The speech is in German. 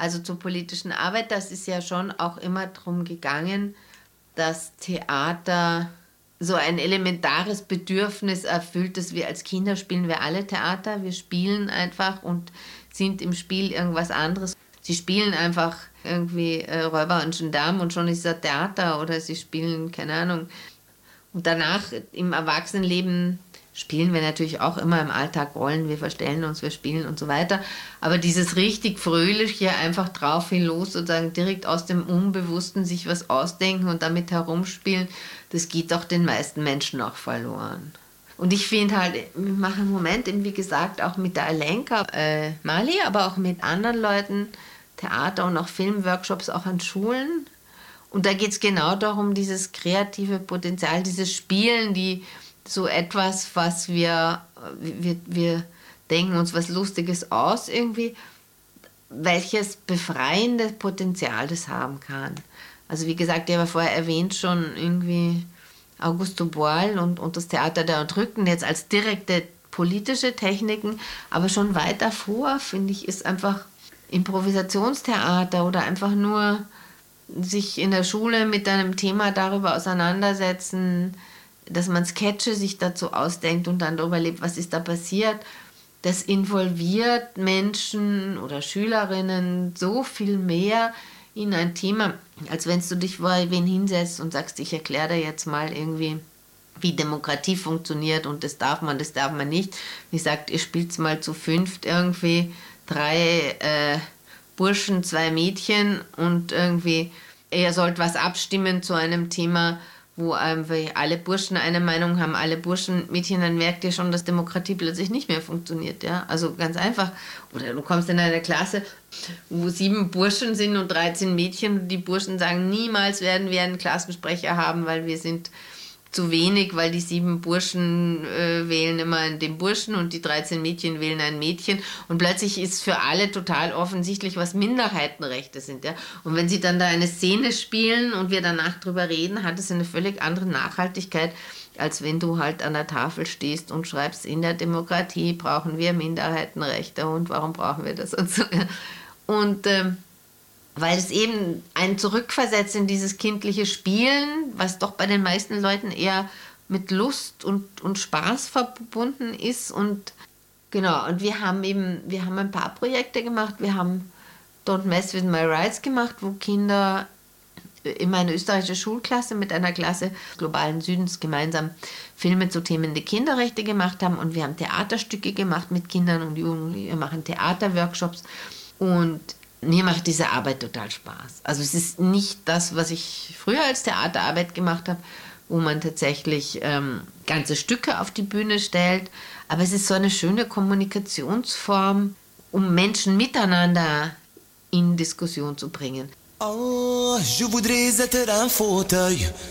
Also zur politischen Arbeit, das ist ja schon auch immer darum gegangen, dass Theater so ein elementares Bedürfnis erfüllt, dass wir als Kinder spielen wir alle Theater. Wir spielen einfach und sind im Spiel irgendwas anderes. Sie spielen einfach irgendwie Räuber und Gendarm und schon ist es Theater, oder sie spielen, keine Ahnung. Und danach im Erwachsenenleben spielen wir natürlich auch immer im Alltag Rollen, wir verstellen uns, wir spielen und so weiter. Aber dieses richtig Fröhliche, einfach drauf hin los, sozusagen direkt aus dem Unbewussten sich was ausdenken und damit herumspielen, das geht auch den meisten Menschen auch verloren. Und ich finde halt, wir machen im Moment, eben wie gesagt, auch mit der Alenka Mali, aber auch mit anderen Leuten Theater- und auch Filmworkshops auch an Schulen. Und da geht es genau darum, dieses kreative Potenzial, dieses Spielen, die so etwas, was wir denken uns was Lustiges aus irgendwie, welches befreiende Potenzial das haben kann. Also wie gesagt, ich habe vorher erwähnt schon irgendwie Augusto Boal und das Theater der Unterdrückten jetzt als direkte politische Techniken, aber schon weiter vor, finde ich, ist einfach Improvisationstheater oder einfach nur sich in der Schule mit einem Thema darüber auseinandersetzen, dass man Sketche sich dazu ausdenkt und dann darüber lebt, was ist da passiert. Das involviert Menschen oder Schülerinnen so viel mehr in ein Thema, als wenn du dich vor wen hinsetzt und sagst, ich erkläre dir jetzt mal irgendwie, wie Demokratie funktioniert und das darf man nicht. Wie gesagt, ihr spielt mal zu fünft irgendwie 3 Burschen, 2 Mädchen und irgendwie ihr sollt was abstimmen zu einem Thema, wo alle Burschen eine Meinung haben, alle Burschen, Mädchen, dann merkt ihr schon, dass Demokratie plötzlich nicht mehr funktioniert. Ja? Also ganz einfach. Oder du kommst in eine Klasse, wo 7 Burschen sind und 13 Mädchen und die Burschen sagen, niemals werden wir einen Klassensprecher haben, weil wir sind zu wenig, weil die 7 Burschen wählen immer den Burschen und die 13 Mädchen wählen ein Mädchen und plötzlich ist für alle total offensichtlich, was Minderheitenrechte sind. Ja? Und wenn sie dann da eine Szene spielen und wir danach drüber reden, hat es eine völlig andere Nachhaltigkeit, als wenn du halt an der Tafel stehst und schreibst, in der Demokratie brauchen wir Minderheitenrechte und warum brauchen wir das und so. Und weil es eben einen zurückversetzt in dieses kindliche Spielen, was doch bei den meisten Leuten eher mit Lust und Spaß verbunden ist. Und genau, und wir haben ein paar Projekte gemacht. Wir haben Don't Mess With My Rights gemacht, wo Kinder in einer österreichischen Schulklasse mit einer Klasse des globalen Südens gemeinsam Filme zu Themen der Kinderrechte gemacht haben. Und wir haben Theaterstücke gemacht mit Kindern und Jugendlichen. Wir machen Theaterworkshops und mir macht diese Arbeit total Spaß. Also es ist nicht das, was ich früher als Theaterarbeit gemacht habe, wo man tatsächlich ganze Stücke auf die Bühne stellt. Aber es ist so eine schöne Kommunikationsform, um Menschen miteinander in Diskussion zu bringen. Oh, je voudrais être un fauteuil